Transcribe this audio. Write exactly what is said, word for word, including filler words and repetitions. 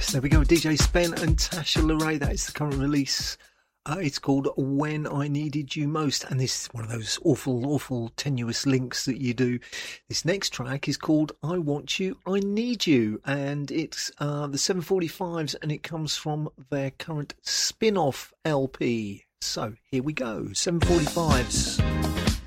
There we go, D J Spen and Tasha LaRae. That is the current release. Uh, it's called When I Needed You Most, and this is one of those awful, awful tenuous links that you do. This next track is called I Want You, I Need You, and it's uh, the seven forty-fives, and it comes from their current spin-off L P. So here we go, seven forty-fives.